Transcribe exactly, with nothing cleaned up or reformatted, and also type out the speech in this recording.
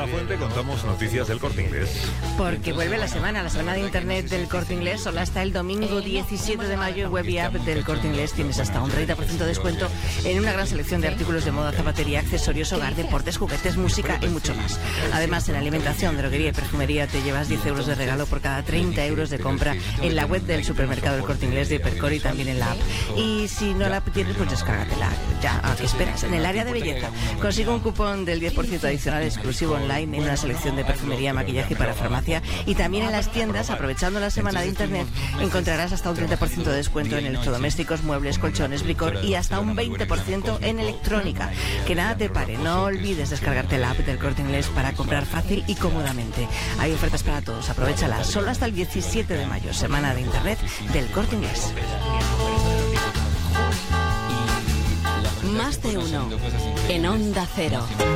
La Fuente contamos noticias del Corte Inglés. Porque vuelve la semana, la semana de Internet del Corte Inglés, solo hasta el domingo diecisiete de mayo en web y app del Corte Inglés tienes hasta un treinta por ciento de descuento en una gran selección de artículos de moda, zapatería, accesorios, hogar, deportes, juguetes, música y mucho más. Además, en alimentación, droguería y perfumería te llevas diez euros de regalo por cada treinta euros de compra en la web del supermercado del Corte Inglés de Hipercore y también en la app. Y si no la tienes, pues descárgatela. Ya, ¿a qué esperas? En el área de belleza, consigue un cupón del diez por ciento adicional exclusivo online en una selección de perfumería, maquillaje y para farmacia. Y también en las tiendas, aprovechando la semana de Internet, encontrarás hasta un treinta por ciento de descuento en electrodomésticos, muebles, colchones, bricor y hasta un veinte por ciento en electrónica. Que nada te pare, no olvides descargarte la app del Corte Inglés para comprar fácil y cómodamente. Hay ofertas para todos, aprovéchalas. Solo hasta el diecisiete de mayo, semana de Internet del Corte Inglés. Más de uno en Onda Cero.